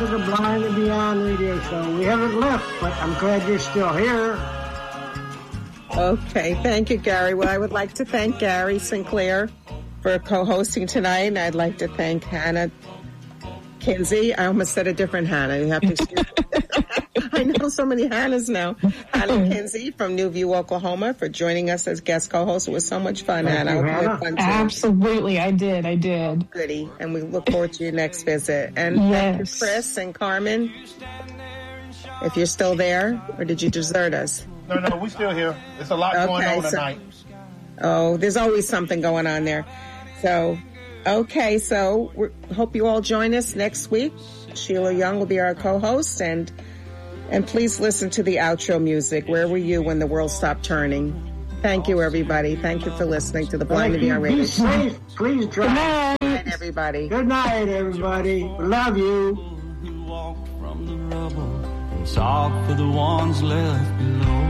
to the Blind and Beyond radio show. We haven't left, but I'm glad you're still here. Okay, thank you, Gary. Well, I would like to thank Gary Sinclair for co-hosting tonight, and I'd like to thank Hannah Kinsey. I almost said a different Hannah. You have to excuse me. I know so many Hannahs now. Hannah Kinsey from Newview, Oklahoma, for joining us as guest co-host. It was so much fun, Hannah. I hope you had fun too. Absolutely, I did. Goody. And we look forward to your next visit. And thank you, Chris and Carmen, if you're still there, or did you desert us? No, we're still here. There's a lot going on tonight. There's always something going on there. So, we hope you all join us next week. Sheila Young will be our co-host, and please listen to the outro music. Where were you when the world stopped turning? Thank you, everybody. Thank you for listening to the Blind and Beyond Radio. Be safe. Please drive. Good night, everybody. Good night, everybody. Love you. Who walked from the rubble and talk for the ones left below.